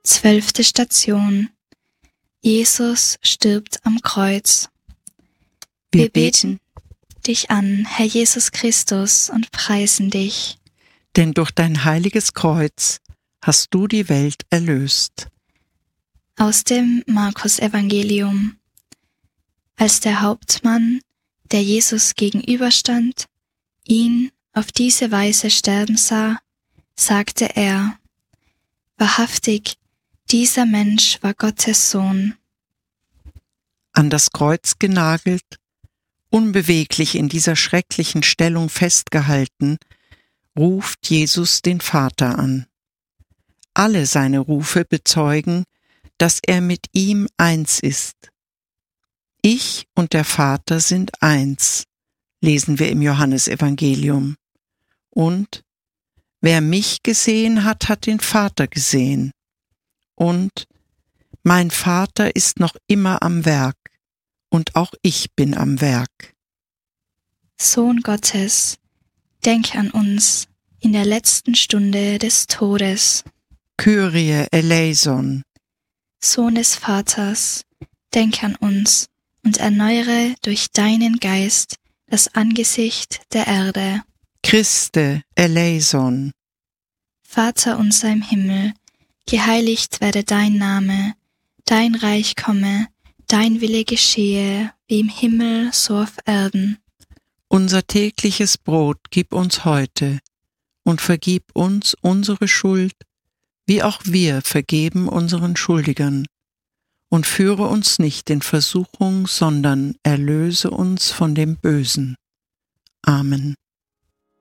12. Station. Jesus stirbt am Kreuz. Wir beten dich an, Herr Jesus Christus, und preisen dich. Denn durch dein heiliges Kreuz hast du die Welt erlöst. Aus dem Markus-Evangelium. Als der Hauptmann, der Jesus gegenüberstand, ihn auf diese Weise sterben sah, sagte er: Wahrhaftig, dieser Mensch war Gottes Sohn. An das Kreuz genagelt, unbeweglich in dieser schrecklichen Stellung festgehalten, ruft Jesus den Vater an. Alle seine Rufe bezeugen, dass er mit ihm eins ist. Ich und der Vater sind eins, lesen wir im Johannesevangelium. Und wer mich gesehen hat, hat den Vater gesehen. Und mein Vater ist noch immer am Werk, und auch ich bin am Werk. Sohn Gottes, denk an uns in der letzten Stunde des Todes. Kyrie eleison. Sohn des Vaters, denk an uns und erneuere durch deinen Geist das Angesicht der Erde. Christe eleison. Vater unser im Himmel, geheiligt werde dein Name, dein Reich komme, dein Wille geschehe, wie im Himmel so auf Erden. Unser tägliches Brot gib uns heute und vergib uns unsere Schuld, wie auch wir vergeben unseren Schuldigern. Und führe uns nicht in Versuchung, sondern erlöse uns von dem Bösen. Amen.